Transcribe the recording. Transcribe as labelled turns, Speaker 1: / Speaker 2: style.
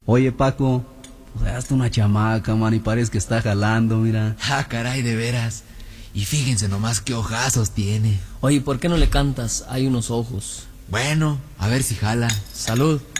Speaker 1: Oye, Paco, pues hasta una chamaca, man, y parece que está jalando, mira.
Speaker 2: Ah, caray, de veras. Y fíjense nomás qué ojazos tiene.
Speaker 3: Oye, ¿por qué no le cantas? Hay unos ojos.
Speaker 2: Bueno, a ver si jala.
Speaker 3: Salud.